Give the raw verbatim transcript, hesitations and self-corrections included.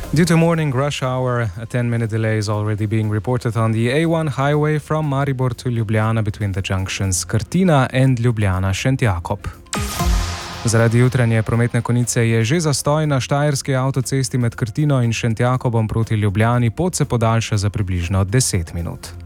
Due to morning rush hour, a ten-minute delay is already being reported on the A one highway from Maribor to Ljubljana between the junctions Krtina and Ljubljana-Šentjakob. Zaradi jutranje prometne konice je že zastoj na štajerski avtocesti med Krtino in Šentjakobom proti Ljubljani, pot se podaljša za približno deset minut.